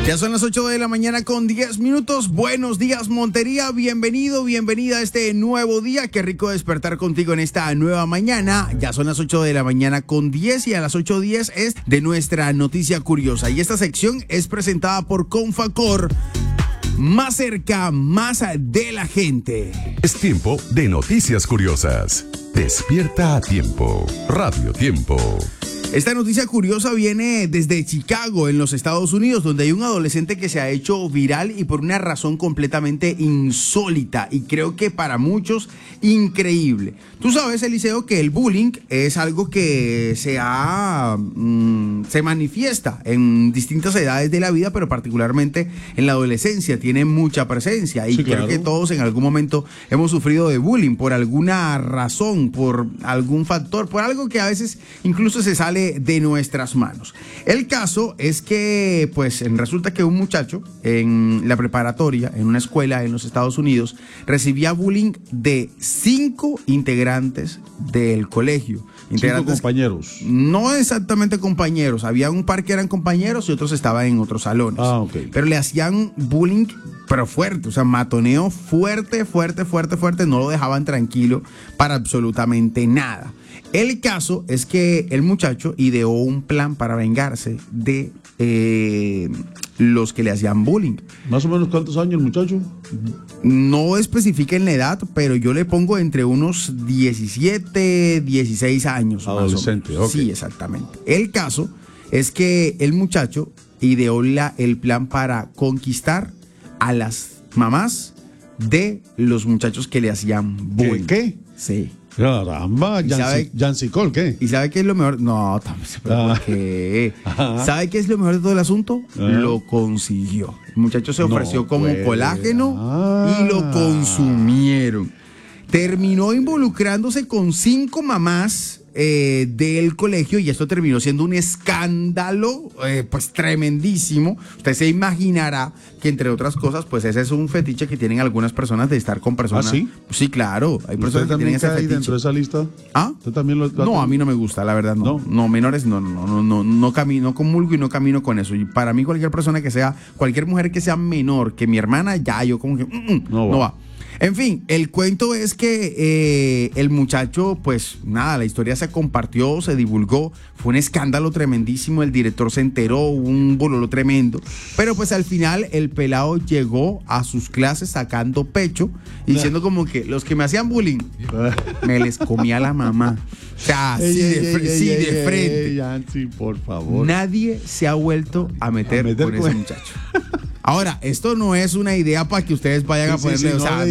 Ya son las 8 de la mañana con 10 minutos. Buenos días, Montería. Bienvenido, bienvenida a este nuevo día. Qué rico despertar contigo en esta nueva mañana. Ya son las 8 de la mañana con 10 y a las 8:10 es de nuestra noticia curiosa. Y esta sección es presentada por Confacor. Más cerca, más de la gente. Es tiempo de noticias curiosas. Despierta a tiempo. Radio Tiempo. Esta noticia curiosa viene desde Chicago, en los Estados Unidos, donde hay un adolescente que se ha hecho viral y por una razón completamente insólita y creo que para muchos increíble. Tú sabes, Eliseo, que el bullying es algo que se manifiesta en distintas edades de la vida, pero particularmente en la adolescencia tiene mucha presencia y sí, creo que todos en algún momento hemos sufrido de bullying por alguna razón, por algún factor, por algo que a veces incluso se sale de nuestras manos. El caso es que, pues, resulta que un muchacho en la preparatoria, en una escuela en los Estados Unidos, recibía bullying de 5 integrantes del colegio. 5 compañeros. No exactamente compañeros, había un par que eran compañeros y otros estaban en otros salones. Okay. Pero le hacían bullying, pero fuerte, o sea, matoneo fuerte, no lo dejaban tranquilo para absolutamente nada. El caso es que el muchacho ideó un plan para vengarse de los que le hacían bullying. ¿Más o menos cuántos años el muchacho? No especifica en la edad, pero yo le pongo entre unos 17, 16 años. Adolescente, ok. Sí, exactamente. El caso es que el muchacho ideó el plan para conquistar a las mamás de los muchachos que le hacían bullying. ¿Qué? Sí. Caramba, Yancy Cole, ¿qué? ¿Y sabe qué es lo mejor? No, ¿por qué? ¿Sabe qué es lo mejor de todo el asunto? Lo consiguió. El muchacho se ofreció como colágeno y lo consumieron. Terminó involucrándose con 5 mamás del colegio y esto terminó siendo un escándalo pues tremendísimo. Usted se imaginará que entre otras cosas pues ese es un fetiche que tienen algunas personas de estar con personas. ¿Ah, sí? Sí, claro, hay personas que tienen ese fetiche. ¿Dentro de esa lista? ¿Ah? ¿Usted también lo No, a mí no me gusta, la verdad no. No, menores no camino, no comulgo y no camino con eso. Y para mí cualquier mujer que sea menor que mi hermana, ya yo como que no va. En fin, el cuento es que el muchacho, pues nada, la historia se compartió, se divulgó, fue un escándalo tremendísimo, el director se enteró, un bololo tremendo, pero pues al final el pelado llegó a sus clases sacando pecho, diciendo como que los que me hacían bullying, me les comía la mamá. O sea, de frente. Yancy, por favor. Nadie se ha vuelto a meter con ese muchacho. Ahora, esto no es una idea para que ustedes vayan a ponerle, o sea,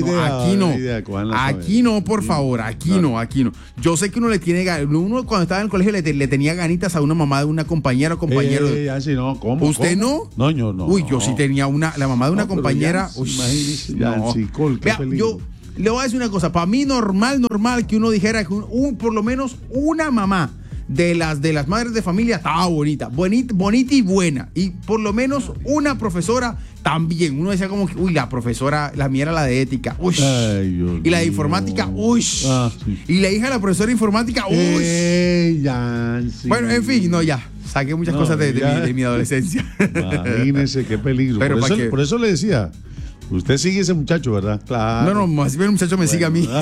aquí no, por favor, aquí no. Yo sé que uno le tiene, uno cuando estaba en el colegio le tenía ganitas a una mamá de una compañera o compañero. No, ¿cómo? ¿Usted ¿cómo? no? No, yo no. Uy, yo sí tenía la mamá de una compañera. Imagínese, Yancy Cole, qué peligro. Yo le voy a decir una cosa, para mí normal que uno dijera que por lo menos una mamá de las madres de familia estaba bonita y buena, y por lo menos una profesora también. Uno decía como que, uy, la profesora, la mía era la de ética, uy, y la de informática, uy, sí. Y la hija de la profesora de informática, uy. Bueno, en fin, ya saqué muchas cosas de mi adolescencia. Imagínese qué peligro. Pero por eso le decía, usted sigue ese muchacho, ¿verdad? Claro. No, más bien el muchacho me sigue a mí.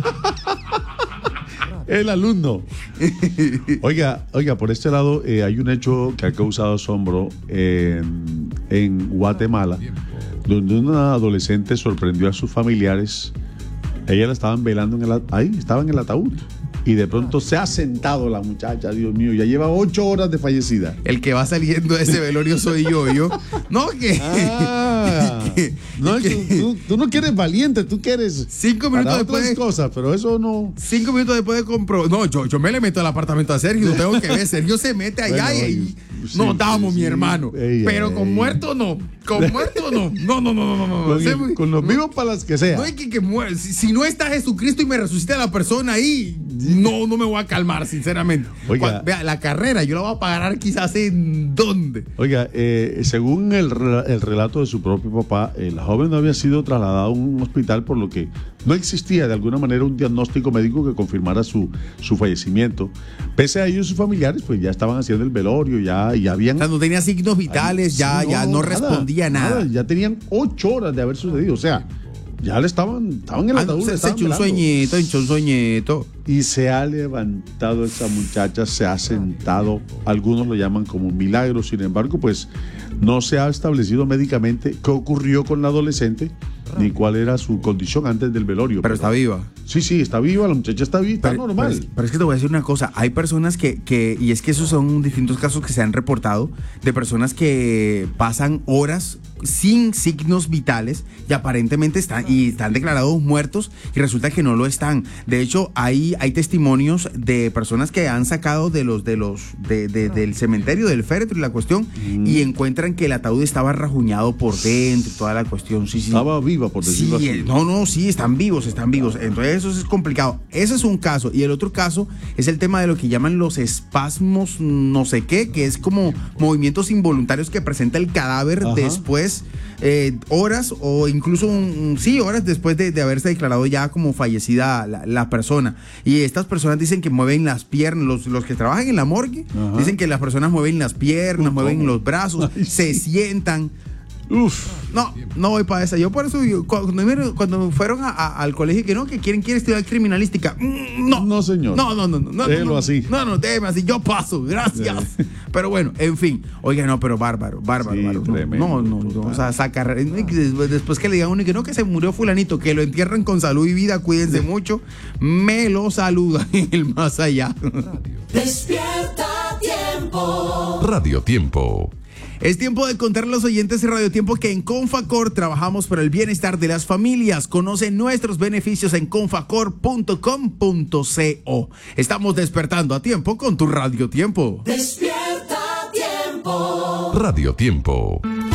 El alumno. Oiga, por este lado hay un hecho que ha causado asombro en Guatemala, donde una adolescente sorprendió a sus familiares. Ella la estaban velando estaba en el ataúd. Y de pronto se ha sentado la muchacha, Dios mío, ya lleva 8 horas de fallecida. El que va saliendo de ese velorio soy yo. No, que... Tú no quieres valiente, tú quieres 5 minutos después de cosas, pero eso no... 5 minutos después de comprobar... No, yo me le meto al apartamento a Sergio, tengo que ver, Sergio se mete allá y... No damos, mi hermano. Pero con muerto no. Con muerto no. No. Con los vivos para las que sea. No hay que muera. Si no está Jesucristo y me resucita la persona ahí, no me voy a calmar, sinceramente. Oiga, vea, la carrera yo la voy a pagar quizás en dónde. Oiga, según el relato de su propio papá, la joven no había sido trasladada a un hospital, por lo que no existía de alguna manera un diagnóstico médico que confirmara su fallecimiento. Pese a ello, sus familiares pues ya estaban haciendo el velorio, ya ya habían... O sea, no tenía signos vitales, ya no respondía nada. Ya tenían 8 horas de haber sucedido, o sea, ya estaban en el ataúd. Se echó un sueñito. Y se ha levantado esa muchacha, se ha sentado, algunos lo llaman como un milagro, sin embargo, pues no se ha establecido médicamente qué ocurrió con la adolescente, ni cuál era su condición antes del velorio. Pero está viva. Sí, está viva, la muchacha está viva, está normal. Pero es que te voy a decir una cosa, hay personas que, y es que esos son distintos casos que se han reportado, de personas que pasan horas sin signos vitales y aparentemente están declarados muertos y resulta que no lo están. De hecho, hay testimonios de personas que han sacado del cementerio, del féretro y la cuestión, y encuentran que el ataúd estaba rajuñado por dentro y toda la cuestión. Sí. Estaba viva, por decirlo así. Sí, están vivos. Entonces eso es complicado. Ese es un caso. Y el otro caso es el tema de lo que llaman los espasmos no sé qué, que es como movimientos involuntarios que presenta el cadáver después, horas o incluso horas después de haberse declarado ya como fallecida la persona. Y estas personas dicen que mueven las piernas, los que trabajan en la morgue, dicen que las personas mueven las piernas, mueven los brazos, se sientan. No voy para esa. Yo por eso, cuando fueron al colegio, que quieren estudiar criminalística. No, señor. No. Déjelo así. No, déjeme así. Yo paso, gracias. Pero bueno, en fin. Oiga, no, pero bárbaro. No. O sea, sacar. Después que le digan a uno que se murió fulanito, que lo entierren con salud y vida, cuídense mucho. Me lo saludan en el más allá. Despierta Tiempo. Radio Tiempo. Es tiempo de contar a los oyentes de Radio Tiempo que en Confacor trabajamos por el bienestar de las familias. Conoce nuestros beneficios en confacor.com.co. Estamos despertando a tiempo con tu Radio Tiempo. Despierta Tiempo. Radio Tiempo.